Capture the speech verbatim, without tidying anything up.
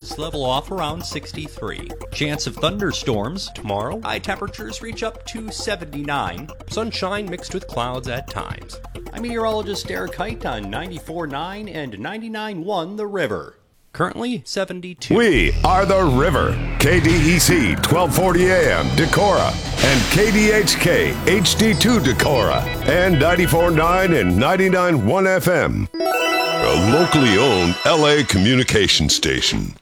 clouds level off around sixty-three. Chance of thunderstorms tomorrow. High temperatures reach up to seventy-nine. Sunshine mixed with clouds at times. I'm meteorologist Eric Height on ninety-four point nine and ninety-nine point one The River. Currently seventy-two. We are The River. K D E C twelve forty A M Decorah and K D H K H D two Decorah and ninety-four point nine and ninety-nine point one F M. A locally owned L A communication station.